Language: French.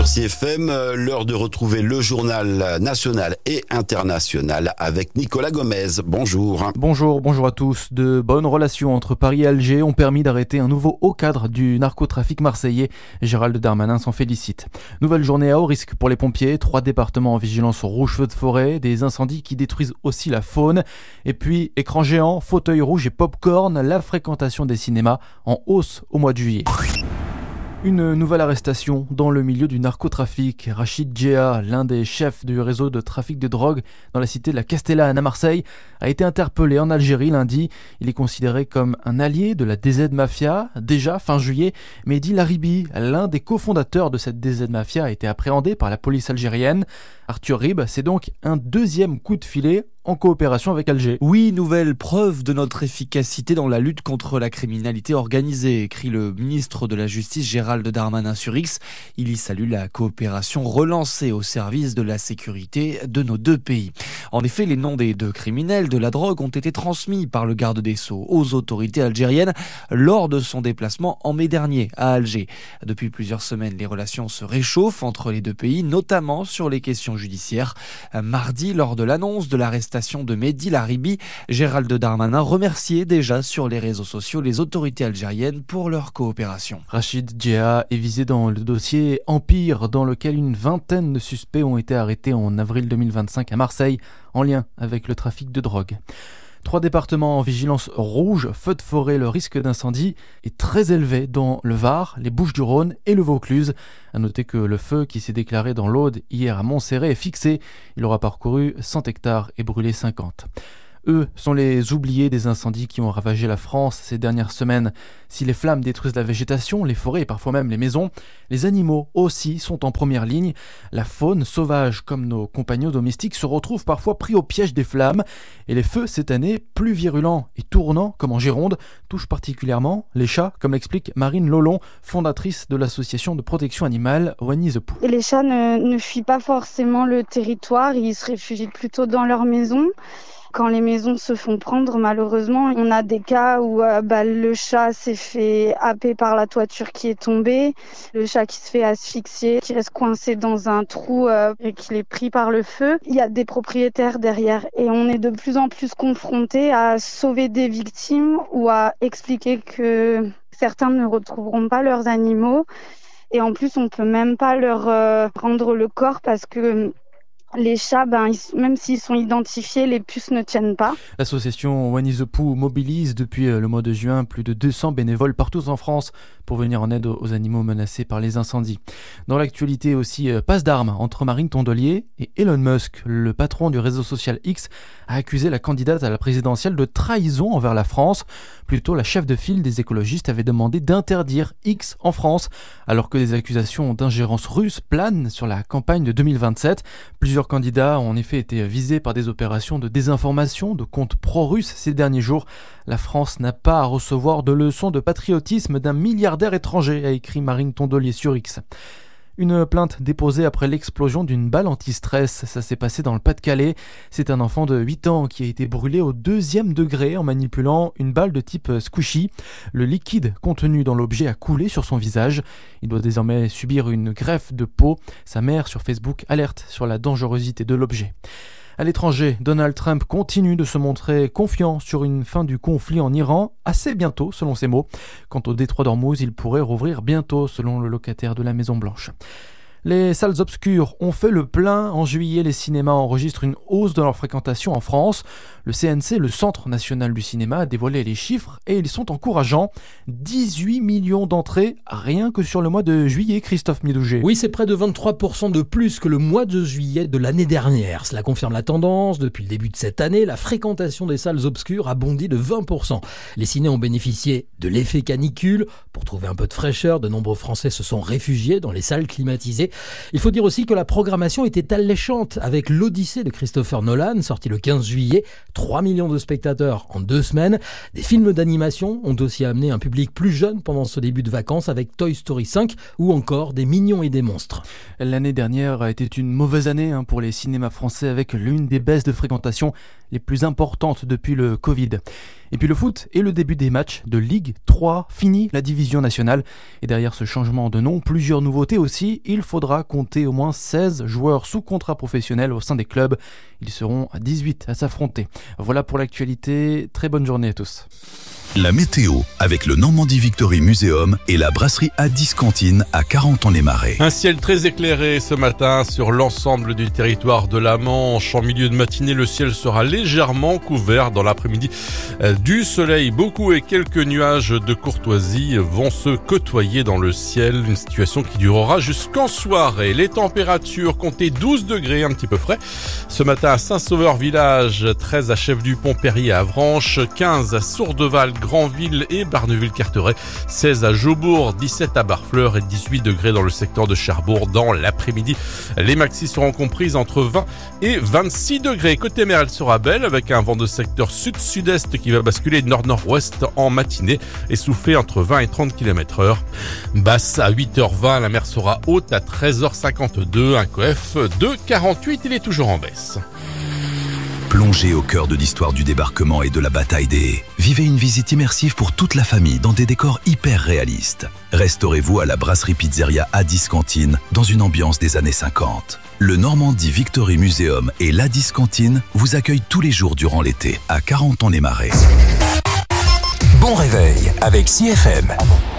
Merci FM, l'heure de retrouver le journal national et international avec Nicolas Gomez. Bonjour. Bonjour à tous. De bonnes relations entre Paris et Alger ont permis d'arrêter un nouveau haut cadre du narcotrafic marseillais. Gérald Darmanin s'en félicite. Nouvelle journée à haut risque pour les pompiers. 3 départements en vigilance rouge feu de forêt, des incendies qui détruisent aussi la faune. Et puis, écran géant, fauteuil rouge et pop-corn, la fréquentation des cinémas en hausse au mois de juillet. Une nouvelle arrestation dans le milieu du narcotrafic. Rachid Djeha, l'un des chefs du réseau de trafic de drogue dans la cité de la Castellane à Marseille, a été interpellé en Algérie lundi. Il est considéré comme un allié de la DZ Mafia. Déjà fin juillet, Mehdi Laribi, l'un des cofondateurs de cette DZ Mafia, a été appréhendé par la police algérienne. Arthur Rib, c'est donc un deuxième coup de filet en coopération avec Alger. Oui, nouvelle preuve de notre efficacité dans la lutte contre la criminalité organisée, écrit le ministre de la Justice Gérald Darmanin sur X. Il y salue la coopération relancée au service de la sécurité de nos deux pays. En effet, les noms des 2 criminels de la drogue ont été transmis par le garde des Sceaux aux autorités algériennes lors de son déplacement en mai dernier à Alger. Depuis plusieurs semaines, les relations se réchauffent entre les deux pays, notamment sur les questions judiciaires. Mardi, lors de l'annonce de l'arrestation de Mehdi Laribi, Gérald Darmanin remerciait déjà sur les réseaux sociaux les autorités algériennes pour leur coopération. Rachid Djeha est visé dans le dossier Empire, dans lequel une vingtaine de suspects ont été arrêtés en avril 2025 à Marseille, en lien avec le trafic de drogue. 3 départements en vigilance rouge, feu de forêt, le risque d'incendie est très élevé dans le Var, les Bouches-du-Rhône et le Vaucluse. À noter que le feu qui s'est déclaré dans l'Aude hier à Montserrat est fixé. Il aura parcouru 100 hectares et brûlé 50. Eux sont les oubliés des incendies qui ont ravagé la France ces dernières semaines. Si les flammes détruisent la végétation, les forêts et parfois même les maisons, les animaux aussi sont en première ligne. La faune sauvage comme nos compagnons domestiques se retrouvent parfois pris au piège des flammes. Et les feux cette année, plus virulents et tournants comme en Gironde, touchent particulièrement les chats, comme l'explique Marine Lolon, fondatrice de l'association de protection animale Wany the Pooh. Et les chats ne fuient pas forcément le territoire, ils se réfugient plutôt dans leur maison. Quand les maisons se font prendre, malheureusement, on a des cas où le chat s'est fait happer par la toiture qui est tombée, le chat qui se fait asphyxier, qui reste coincé dans un trou et qui est pris par le feu. Il y a des propriétaires derrière et on est de plus en plus confrontés à sauver des victimes ou à expliquer que certains ne retrouveront pas leurs animaux. Et en plus, on peut même pas leur rendre le corps parce que les chats, même s'ils sont identifiés, les puces ne tiennent pas. L'association Wany the Pooh mobilise depuis le mois de juin plus de 200 bénévoles partout en France pour venir en aide aux animaux menacés par les incendies. Dans l'actualité aussi, passe d'armes entre Marine Tondelier et Elon Musk. Le patron du réseau social X a accusé la candidate à la présidentielle de trahison envers la France. Plutôt, la chef de file des écologistes avait demandé d'interdire X en France, alors que des accusations d'ingérence russe planent sur la campagne de 2027. Plusieurs candidats ont en effet été visés par des opérations de désinformation de comptes pro-russes ces derniers jours. La France n'a pas à recevoir de leçons de patriotisme d'un milliardaire étranger, a écrit Marine Tondelier sur X. Une plainte déposée après l'explosion d'une balle anti-stress. Ça s'est passé dans le Pas-de-Calais. C'est un enfant de 8 ans qui a été brûlé au 2e degré en manipulant une balle de type squishy. Le liquide contenu dans l'objet a coulé sur son visage. Il doit désormais subir une greffe de peau. Sa mère sur Facebook alerte sur la dangerosité de l'objet. À l'étranger, Donald Trump continue de se montrer confiant sur une fin du conflit en Iran, assez bientôt selon ses mots. Quant au détroit d'Ormuz, il pourrait rouvrir bientôt selon le locataire de la Maison-Blanche. Les salles obscures ont fait le plein. En juillet, les cinémas enregistrent une hausse de leur fréquentation en France. Le CNC, le Centre national du cinéma, a dévoilé les chiffres et ils sont encourageants. 18 millions d'entrées rien que sur le mois de juillet, Christophe Midouget. Oui, c'est près de 23% de plus que le mois de juillet de l'année dernière. Cela confirme la tendance. Depuis le début de cette année, la fréquentation des salles obscures a bondi de 20%. Les ciné ont bénéficié de l'effet canicule. Pour trouver un peu de fraîcheur, de nombreux Français se sont réfugiés dans les salles climatisées. Il faut dire aussi que la programmation était alléchante avec l'Odyssée de Christopher Nolan, sorti le 15 juillet. 3 millions de spectateurs en 2 semaines. Des films d'animation ont aussi amené un public plus jeune pendant ce début de vacances avec Toy Story 5 ou encore Des Mignons et des Monstres. L'année dernière a été une mauvaise année pour les cinémas français avec l'une des baisses de fréquentation les plus importantes depuis le Covid. Et puis le foot et le début des matchs de Ligue 3, fini la division nationale. Et derrière ce changement de nom, plusieurs nouveautés aussi. Il faudra compter au moins 16 joueurs sous contrat professionnel au sein des clubs. Ils seront 18 à s'affronter. Voilà pour l'actualité. Très bonne journée à tous. La météo avec le Normandie Victory Museum et la brasserie Addis Cantine à Carentan-les-Marais. Un ciel très éclairé ce matin sur l'ensemble du territoire de la Manche. En milieu de matinée, le ciel sera légèrement couvert. Dans l'après-midi, du soleil, beaucoup et quelques nuages de courtoisie vont se côtoyer dans le ciel. Une situation qui durera jusqu'en soirée. Les températures comptaient 12 degrés, un petit peu frais. Ce matin à Saint-Sauveur-Village, 13 à Chef-du-Pont-Perrier à Avranches, 15 à Sourdeval, Grandville et Barneville-Carteret, 16 à Jaubourg, 17 à Barfleur et 18 degrés dans le secteur de Cherbourg dans l'après-midi. Les maxis seront comprises entre 20 et 26 degrés. Côté mer, elle sera belle avec un vent de secteur sud-sud-est qui va basculer nord-nord-ouest en matinée et souffler entre 20 et 30 km/h. Basse à 8h20, la mer sera haute à 13h52, un coef de 48, il est toujours en baisse. Plongez au cœur de l'histoire du débarquement et de la bataille des Haies. Vivez une visite immersive pour toute la famille dans des décors hyper réalistes. Restaurez-vous à la brasserie pizzeria Addis Cantine dans une ambiance des années 50. Le Normandie Victory Museum et l'Addis Cantine vous accueillent tous les jours durant l'été à Carentan-les-Marais. Bon réveil avec CFM.